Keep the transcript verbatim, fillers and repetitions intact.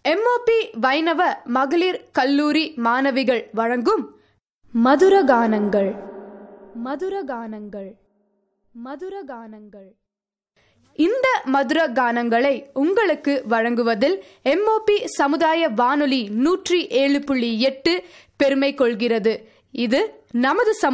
MOP வைணவ மகளிர் கல்லூரி மாணவிகள் வழங்கும் மதுரகானங்கள் மதுரகானங்கள் மதுரகானங்கள் இந்த மதுர கானங்களை உங்களுக்கு வழங்குவதில் எம்ஓபி சமுதாய வானொலி நூற்றி ஏழு புள்ளி எட்டு பெருமை கொள்கிறது. இது நமது